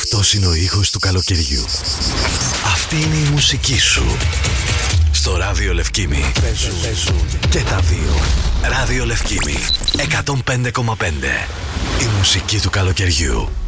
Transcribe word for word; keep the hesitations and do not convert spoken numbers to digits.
Αυτός είναι ο ήχος του καλοκαιριού. Αυτή είναι η μουσική σου. Στο Ράδιο Λευκήμι παίζουν, παίζουν και τα δύο. Ράδιο Λευκήμι εκατόν πέντε κόμμα πέντε. Η μουσική του καλοκαιριού.